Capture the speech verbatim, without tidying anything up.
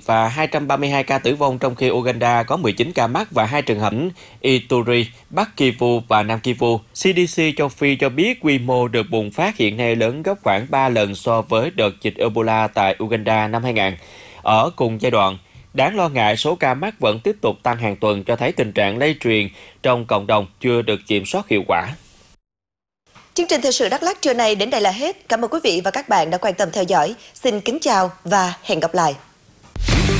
và hai trăm ba mươi hai ca tử vong, trong khi Uganda có mười chín ca mắc và hai trường hợp Ituri, Bắc Kivu và Nam Kivu. xê đê xê châu Phi cho biết quy mô đợt bùng phát hiện nay lớn gấp khoảng ba lần so với đợt dịch Ebola tại Uganda năm hai nghìn. Ở cùng giai đoạn, đáng lo ngại số ca mắc vẫn tiếp tục tăng hàng tuần, cho thấy tình trạng lây truyền trong cộng đồng chưa được kiểm soát hiệu quả. Chương trình thời sự Đắk Lắk trưa nay đến đây là hết. Cảm ơn quý vị và các bạn đã quan tâm theo dõi. Xin kính chào và hẹn gặp lại.